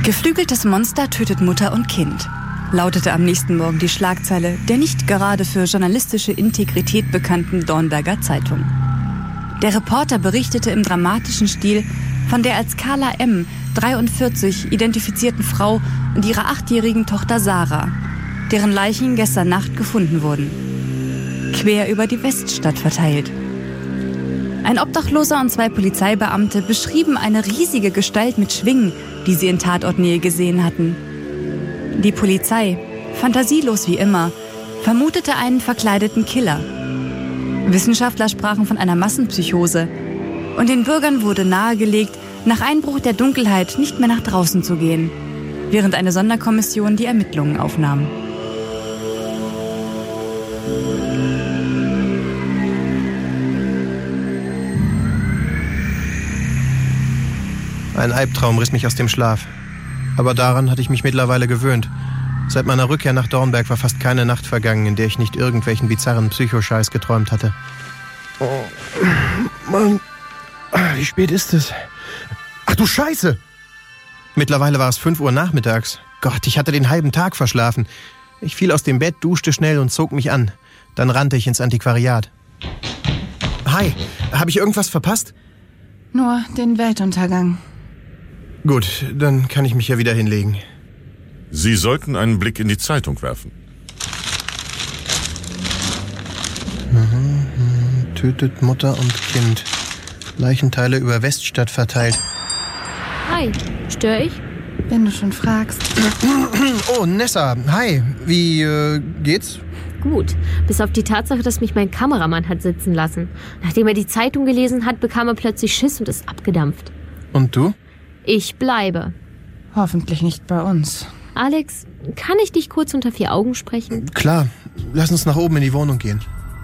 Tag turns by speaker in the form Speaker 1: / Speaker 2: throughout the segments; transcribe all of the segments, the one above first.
Speaker 1: Geflügeltes Monster tötet Mutter und Kind, lautete am nächsten Morgen die Schlagzeile der nicht gerade für journalistische Integrität bekannten Dornberger Zeitung. Der Reporter berichtete im dramatischen Stil von der als Carla M., 43, identifizierten Frau und ihrer 8-jährigen Tochter Sarah, deren Leichen gestern Nacht gefunden wurden. Quer über die Weststadt verteilt. Ein Obdachloser und 2 Polizeibeamte beschrieben eine riesige Gestalt mit Schwingen, die sie in Tatortnähe gesehen hatten. Die Polizei, fantasielos wie immer, vermutete einen verkleideten Killer. Wissenschaftler sprachen von einer Massenpsychose und den Bürgern wurde nahegelegt, nach Einbruch der Dunkelheit nicht mehr nach draußen zu gehen, während eine Sonderkommission die Ermittlungen aufnahm.
Speaker 2: Ein Albtraum riss mich aus dem Schlaf. Aber daran hatte ich mich mittlerweile gewöhnt. Seit meiner Rückkehr nach Dornberg war fast keine Nacht vergangen, in der ich nicht irgendwelchen bizarren Psychoscheiß geträumt hatte. Oh, Mann. Wie spät ist es? Ach du Scheiße! Mittlerweile war es 5 Uhr nachmittags. Gott, ich hatte den halben Tag verschlafen. Ich fiel aus dem Bett, duschte schnell und zog mich an. Dann rannte ich ins Antiquariat. Hi, habe ich irgendwas verpasst?
Speaker 3: Nur den Weltuntergang.
Speaker 2: Gut, dann kann ich mich ja wieder hinlegen.
Speaker 4: Sie sollten einen Blick in die Zeitung werfen.
Speaker 2: Tötet Mutter und Kind. Leichenteile über Weststadt verteilt.
Speaker 5: Hi, störe ich?
Speaker 3: Wenn du schon fragst.
Speaker 2: Oh, Nessa, hi. Wie geht's?
Speaker 5: Gut, bis auf die Tatsache, dass mich mein Kameramann hat sitzen lassen. Nachdem er die Zeitung gelesen hat, bekam er plötzlich Schiss und ist abgedampft.
Speaker 2: Und du?
Speaker 5: Ich bleibe.
Speaker 3: Hoffentlich nicht bei uns.
Speaker 5: Alex, kann ich dich kurz unter 4 Augen sprechen?
Speaker 2: Klar, lass uns nach oben in die Wohnung gehen.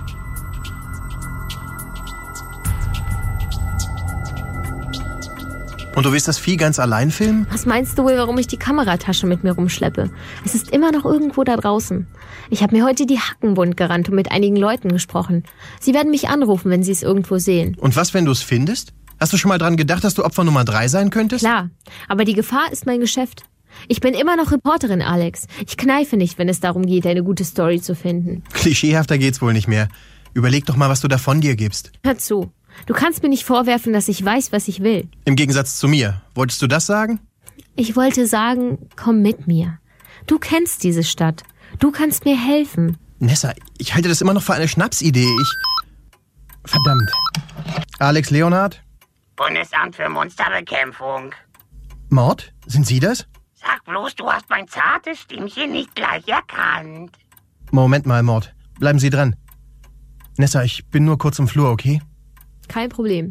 Speaker 2: Und du willst das Vieh ganz allein filmen?
Speaker 5: Was meinst du wohl, warum ich die Kameratasche mit mir rumschleppe? Es ist immer noch irgendwo da draußen. Ich habe mir heute die Hacken wund gerannt und mit einigen Leuten gesprochen. Sie werden mich anrufen, wenn sie es irgendwo sehen.
Speaker 2: Und was, wenn du es findest? Hast du schon mal dran gedacht, dass du Opfer Nummer 3 sein könntest?
Speaker 5: Klar, aber die Gefahr ist mein Geschäft. Ich bin immer noch Reporterin, Alex. Ich kneife nicht, wenn es darum geht, eine gute Story zu finden.
Speaker 2: Klischeehafter geht's wohl nicht mehr. Überleg doch mal, was du da von dir gibst.
Speaker 5: Hör zu. Du kannst mir nicht vorwerfen, dass ich weiß, was ich will.
Speaker 2: Im Gegensatz zu mir. Wolltest du das sagen?
Speaker 5: Ich wollte sagen, komm mit mir. Du kennst diese Stadt. Du kannst mir helfen.
Speaker 2: Nessa, ich halte das immer noch für eine Schnapsidee. Verdammt. Alex Leonhardt?
Speaker 6: Bundesamt für Monsterbekämpfung.
Speaker 2: Mord? Sind Sie das?
Speaker 6: Sag bloß, du hast mein zartes Stimmchen nicht gleich erkannt.
Speaker 2: Moment mal, Mord. Bleiben Sie dran. Nessa, ich bin nur kurz im Flur, okay?
Speaker 5: Kein Problem.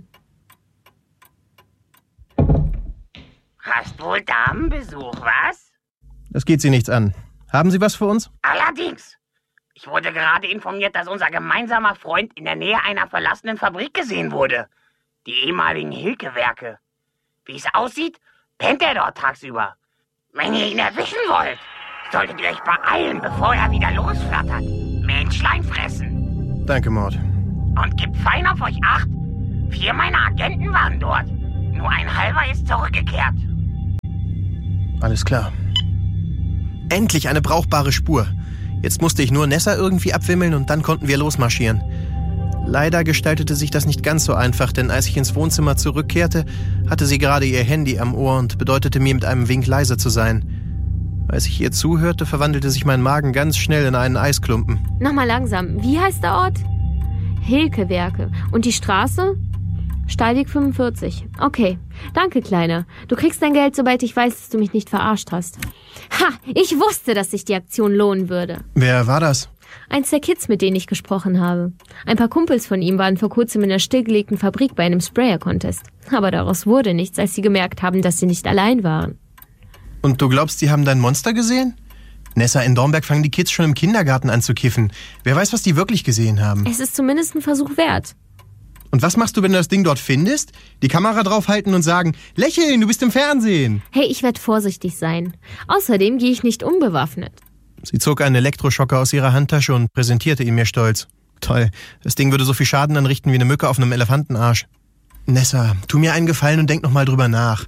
Speaker 6: Hast wohl Damenbesuch, was?
Speaker 2: Das geht Sie nichts an. Haben Sie was für uns?
Speaker 6: Allerdings. Ich wurde gerade informiert, dass unser gemeinsamer Freund in der Nähe einer verlassenen Fabrik gesehen wurde. Die ehemaligen Hilke-Werke. Wie es aussieht, pennt er dort tagsüber. Wenn ihr ihn erwischen wollt, solltet ihr euch beeilen, bevor er wieder losflattert. Menschlein fressen.
Speaker 2: Danke, Mord.
Speaker 6: Und gebt fein auf euch Acht. 4 meiner Agenten waren dort. Nur ein halber ist zurückgekehrt.
Speaker 2: Alles klar. Endlich eine brauchbare Spur. Jetzt musste ich nur Nessa irgendwie abwimmeln und dann konnten wir losmarschieren. Leider gestaltete sich das nicht ganz so einfach, denn als ich ins Wohnzimmer zurückkehrte, hatte sie gerade ihr Handy am Ohr und bedeutete mir mit einem Wink leise zu sein. Als ich ihr zuhörte, verwandelte sich mein Magen ganz schnell in einen Eisklumpen.
Speaker 5: Nochmal langsam. Wie heißt der Ort? Hilke-Werke. Und die Straße? Steilweg 45. Okay. Danke, Kleiner. Du kriegst dein Geld, sobald ich weiß, dass du mich nicht verarscht hast. Ha! Ich wusste, dass sich die Aktion lohnen würde.
Speaker 2: Wer war das?
Speaker 5: Eins der Kids, mit denen ich gesprochen habe. Ein paar Kumpels von ihm waren vor kurzem in der stillgelegten Fabrik bei einem Sprayer-Contest. Aber daraus wurde nichts, als sie gemerkt haben, dass sie nicht allein waren.
Speaker 2: Und du glaubst, die haben dein Monster gesehen? Nessa, in Dornberg fangen die Kids schon im Kindergarten an zu kiffen. Wer weiß, was die wirklich gesehen haben.
Speaker 5: Es ist zumindest ein Versuch wert.
Speaker 2: Und was machst du, wenn du das Ding dort findest? Die Kamera draufhalten und sagen, lächeln, du bist im Fernsehen.
Speaker 5: Hey, ich werde vorsichtig sein. Außerdem gehe ich nicht unbewaffnet.
Speaker 2: Sie zog einen Elektroschocker aus ihrer Handtasche und präsentierte ihn mir stolz. Toll, das Ding würde so viel Schaden anrichten wie eine Mücke auf einem Elefantenarsch. Nessa, tu mir einen Gefallen und denk noch mal drüber nach.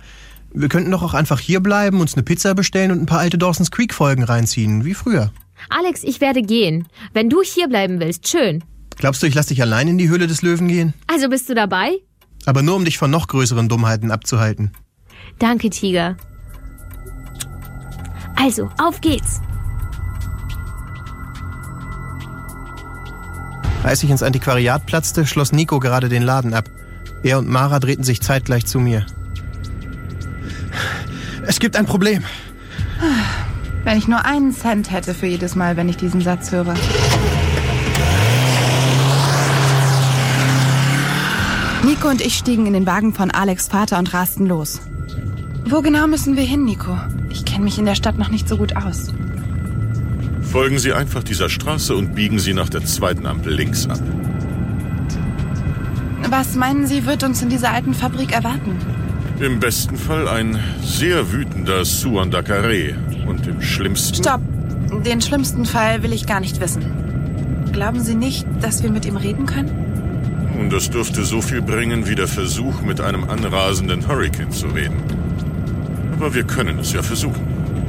Speaker 2: Wir könnten doch auch einfach hier bleiben, uns eine Pizza bestellen und ein paar alte Dawson's Creek-Folgen reinziehen, wie früher.
Speaker 5: Alex, ich werde gehen. Wenn du hier bleiben willst, schön.
Speaker 2: Glaubst du, ich lass dich allein in die Höhle des Löwen gehen?
Speaker 5: Also bist du dabei?
Speaker 2: Aber nur, um dich von noch größeren Dummheiten abzuhalten.
Speaker 5: Danke, Tiger. Also, auf geht's.
Speaker 2: Als ich ins Antiquariat platzte, schloss Nico gerade den Laden ab. Er und Mara drehten sich zeitgleich zu mir. Es gibt ein Problem.
Speaker 3: Wenn ich nur einen Cent hätte für jedes Mal, wenn ich diesen Satz höre. Nico und ich stiegen in den Wagen von Alex' Vater und rasten los. Wo genau müssen wir hin, Nico? Ich kenne mich in der Stadt noch nicht so gut aus.
Speaker 4: Folgen Sie einfach dieser Straße und biegen Sie nach der zweiten Ampel links ab.
Speaker 3: Was meinen Sie, wird uns in dieser alten Fabrik erwarten?
Speaker 4: Im besten Fall ein sehr wütender Suan Dakare. Und im schlimmsten...
Speaker 3: Stopp! Den schlimmsten Fall will ich gar nicht wissen. Glauben Sie nicht, dass wir mit ihm reden können?
Speaker 4: Und das dürfte so viel bringen wie der Versuch, mit einem anrasenden Hurrikan zu reden. Aber wir können es ja versuchen.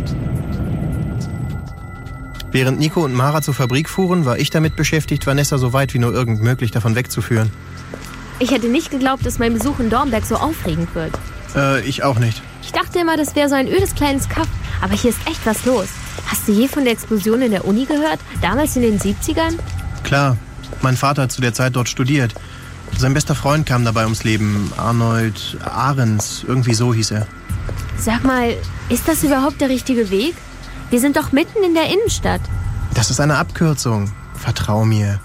Speaker 2: Während Nico und Mara zur Fabrik fuhren, war ich damit beschäftigt, Vanessa so weit wie nur irgend möglich davon wegzuführen.
Speaker 5: Ich hätte nicht geglaubt, dass mein Besuch in Dornberg so aufregend wird.
Speaker 2: Ich auch nicht.
Speaker 5: Ich dachte immer, das wäre so ein ödes kleines Kaff. Aber hier ist echt was los. Hast du je von der Explosion in der Uni gehört? Damals in den 70ern?
Speaker 2: Klar. Mein Vater hat zu der Zeit dort studiert. Sein bester Freund kam dabei ums Leben. Arnold Ahrens, irgendwie so hieß er.
Speaker 5: Sag mal, ist das überhaupt der richtige Weg? Wir sind doch mitten in der Innenstadt.
Speaker 2: Das ist eine Abkürzung. Vertrau mir.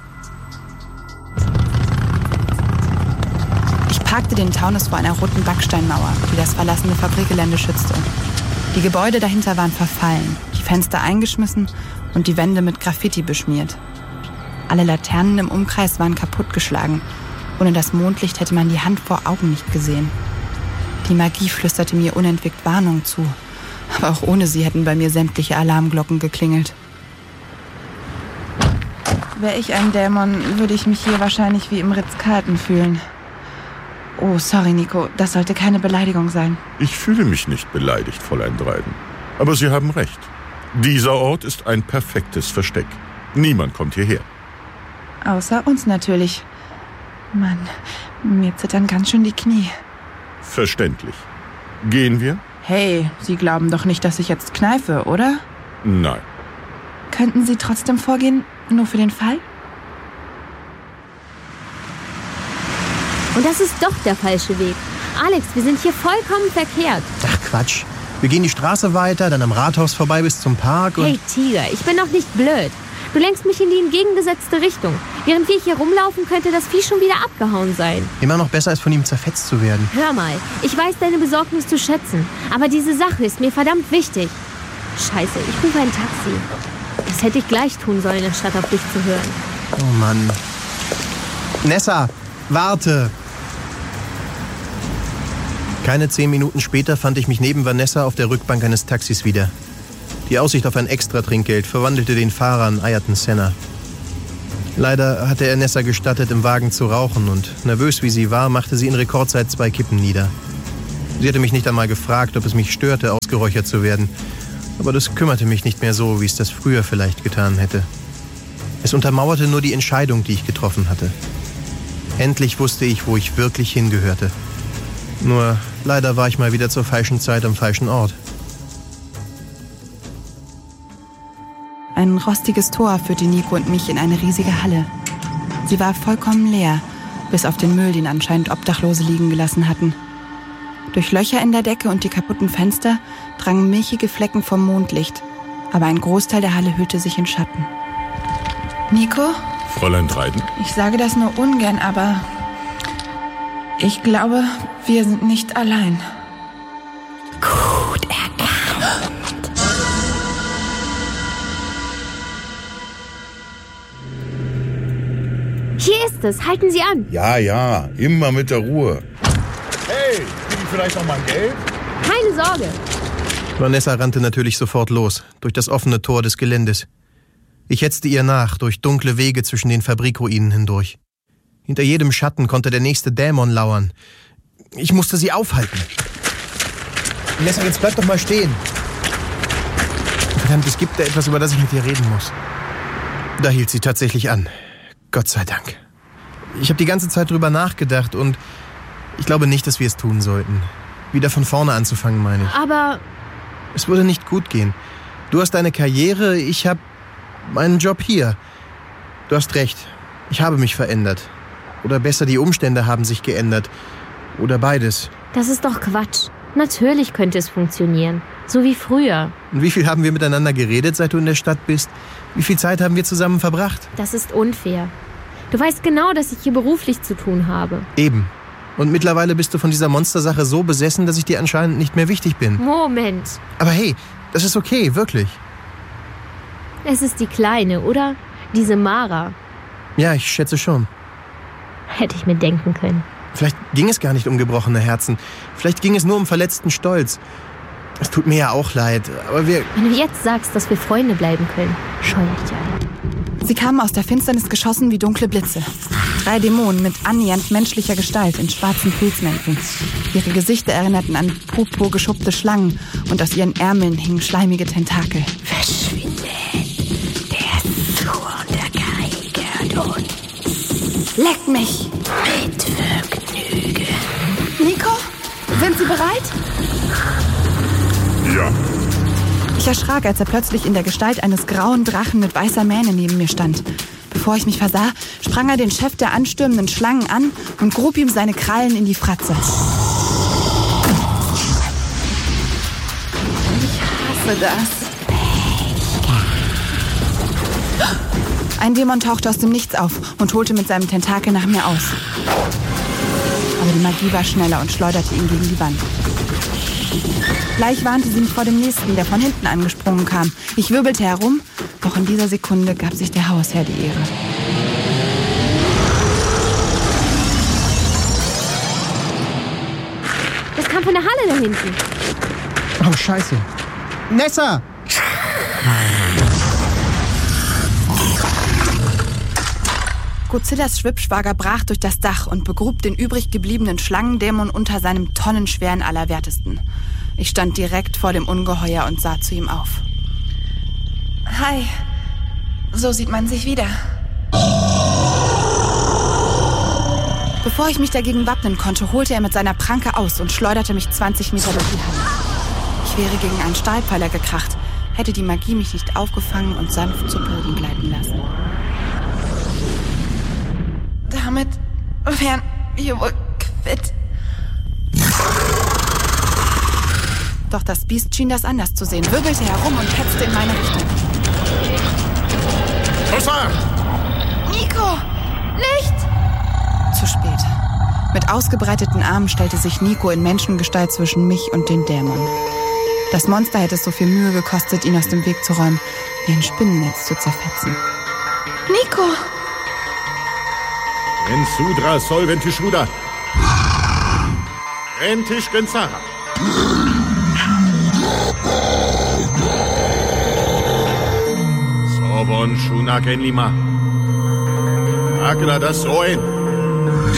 Speaker 3: Ich parkte den Taunus vor einer roten Backsteinmauer, die das verlassene Fabrikgelände schützte. Die Gebäude dahinter waren verfallen, die Fenster eingeschmissen und die Wände mit Graffiti beschmiert. Alle Laternen im Umkreis waren kaputtgeschlagen. Ohne das Mondlicht hätte man die Hand vor Augen nicht gesehen. Die Magie flüsterte mir unentwegt Warnung zu. Aber auch ohne sie hätten bei mir sämtliche Alarmglocken geklingelt. Wäre ich ein Dämon, würde ich mich hier wahrscheinlich wie im Ritz-Carlton fühlen. Oh, sorry, Nico, das sollte keine Beleidigung sein.
Speaker 4: Ich fühle mich nicht beleidigt, Fräulein Dryden. Aber Sie haben recht. Dieser Ort ist ein perfektes Versteck. Niemand kommt hierher.
Speaker 3: Außer uns natürlich. Mann, mir zittern ganz schön die Knie.
Speaker 4: Verständlich. Gehen wir?
Speaker 3: Hey, Sie glauben doch nicht, dass ich jetzt kneife, oder?
Speaker 4: Nein.
Speaker 3: Könnten Sie trotzdem vorgehen, nur für den Fall?
Speaker 5: Und das ist doch der falsche Weg. Alex, wir sind hier vollkommen verkehrt.
Speaker 2: Ach Quatsch. Wir gehen die Straße weiter, dann am Rathaus vorbei bis zum Park und...
Speaker 5: Hey Tiger, ich bin doch nicht blöd. Du lenkst mich in die entgegengesetzte Richtung. Während wir hier rumlaufen, könnte das Vieh schon wieder abgehauen sein.
Speaker 2: Immer noch besser, als von ihm zerfetzt zu werden.
Speaker 5: Hör mal, ich weiß deine Besorgnis zu schätzen. Aber diese Sache ist mir verdammt wichtig. Scheiße, ich rufe ein Taxi. Das hätte ich gleich tun sollen, anstatt auf dich zu hören.
Speaker 2: Oh Mann. Nessa, warte! Keine 10 Minuten später fand ich mich neben Vanessa auf der Rückbank eines Taxis wieder. Die Aussicht auf ein Extra-Trinkgeld verwandelte den Fahrer in Ayrton Senna. Leider hatte er Nessa gestattet, im Wagen zu rauchen und nervös wie sie war, machte sie in Rekordzeit 2 Kippen nieder. Sie hatte mich nicht einmal gefragt, ob es mich störte, ausgeräuchert zu werden. Aber das kümmerte mich nicht mehr so, wie es das früher vielleicht getan hätte. Es untermauerte nur die Entscheidung, die ich getroffen hatte. Endlich wusste ich, wo ich wirklich hingehörte. Nur leider war ich mal wieder zur falschen Zeit am falschen Ort.
Speaker 3: Ein rostiges Tor führte Nico und mich in eine riesige Halle. Sie war vollkommen leer, bis auf den Müll, den anscheinend Obdachlose liegen gelassen hatten. Durch Löcher in der Decke und die kaputten Fenster drangen milchige Flecken vom Mondlicht, aber ein Großteil der Halle hüllte sich in Schatten. Nico?
Speaker 4: Fräulein Dryden?
Speaker 3: Ich sage das nur ungern, aber ich glaube, wir sind nicht allein.
Speaker 5: Gut erkannt. Hier ist es. Halten Sie an.
Speaker 7: Ja, immer mit der Ruhe. Hey, krieg ich vielleicht noch mal Geld?
Speaker 5: Keine Sorge.
Speaker 2: Vanessa rannte natürlich sofort los, durch das offene Tor des Geländes. Ich hetzte ihr nach, durch dunkle Wege zwischen den Fabrikruinen hindurch. Hinter jedem Schatten konnte der nächste Dämon lauern. Ich musste sie aufhalten. Nessa, jetzt bleib doch mal stehen. Verdammt, es gibt da etwas, über das ich mit dir reden muss. Da hielt sie tatsächlich an. Gott sei Dank. Ich habe die ganze Zeit drüber nachgedacht und ich glaube nicht, dass wir es tun sollten. Wieder von vorne anzufangen, meine ich.
Speaker 5: Aber...
Speaker 2: Es würde nicht gut gehen. Du hast deine Karriere, ich habe meinen Job hier. Du hast recht. Ich habe mich verändert. Oder besser, die Umstände haben sich geändert. Oder beides.
Speaker 5: Das ist doch Quatsch. Natürlich könnte es funktionieren. So wie früher.
Speaker 2: Und wie viel haben wir miteinander geredet, seit du in der Stadt bist? Wie viel Zeit haben wir zusammen verbracht?
Speaker 5: Das ist unfair. Du weißt genau, dass ich hier beruflich zu tun habe.
Speaker 2: Eben. Und mittlerweile bist du von dieser Monstersache so besessen, dass ich dir anscheinend nicht mehr wichtig bin.
Speaker 5: Moment.
Speaker 2: Aber hey, das ist okay, wirklich.
Speaker 5: Es ist die Kleine, oder? Diese Mara.
Speaker 2: Ja, ich schätze schon.
Speaker 5: Hätte ich mir denken können.
Speaker 2: Vielleicht ging es gar nicht um gebrochene Herzen. Vielleicht ging es nur um verletzten Stolz. Es tut mir ja auch leid, aber wir...
Speaker 5: Wenn du jetzt sagst, dass wir Freunde bleiben können, scheue ich dich ein.
Speaker 3: Sie kamen aus der Finsternis geschossen wie dunkle Blitze. 3 Dämonen mit annähernd menschlicher Gestalt in schwarzen Pilzmänteln. Ihre Gesichter erinnerten an purpur geschuppte Schlangen und aus ihren Ärmeln hingen schleimige Tentakel.
Speaker 8: Verschwinde! Der Zorn der Kai gehört uns.
Speaker 3: Leck mich!
Speaker 8: Mit Vergnügen.
Speaker 3: Nico, sind Sie bereit?
Speaker 4: Ja.
Speaker 3: Ich erschrak, als er plötzlich in der Gestalt eines grauen Drachen mit weißer Mähne neben mir stand. Bevor ich mich versah, sprang er den Chef der anstürmenden Schlangen an und grub ihm seine Krallen in die Fratze. Ich hasse das. Ein Dämon tauchte aus dem Nichts auf und holte mit seinem Tentakel nach mir aus. Aber die Magie war schneller und schleuderte ihn gegen die Wand. Gleich warnte sie mich vor dem Nächsten, der von hinten angesprungen kam. Ich wirbelte herum, doch in dieser Sekunde gab sich der Hausherr die Ehre.
Speaker 5: Das kam von der Halle da hinten.
Speaker 2: Oh, scheiße. Nessa!
Speaker 3: Godzillas Schwippschwager brach durch das Dach und begrub den übrig gebliebenen Schlangendämon unter seinem tonnenschweren Allerwertesten. Ich stand direkt vor dem Ungeheuer und sah zu ihm auf. Hi, so sieht man sich wieder. Bevor ich mich dagegen wappnen konnte, holte er mit seiner Pranke aus und schleuderte mich 20 Meter durch die Halle. Ich wäre gegen einen Stahlpfeiler gekracht, hätte die Magie mich nicht aufgefangen und sanft zu Boden gleiten lassen. Damit wären wir wohl quitt. Doch das Biest schien das anders zu sehen, wirbelte herum und hetzte in meine Richtung.
Speaker 4: Hossa!
Speaker 3: Nico! Licht! Zu spät. Mit ausgebreiteten Armen stellte sich Nico in Menschengestalt zwischen mich und den Dämon. Das Monster hätte es so viel Mühe gekostet, ihn aus dem Weg zu räumen, wie ein Spinnennetz zu zerfetzen. Nico!
Speaker 4: En Sudra Solventi Shruda. Rentish Gensara. Sobon Shunak en Lima. Akla das Oen.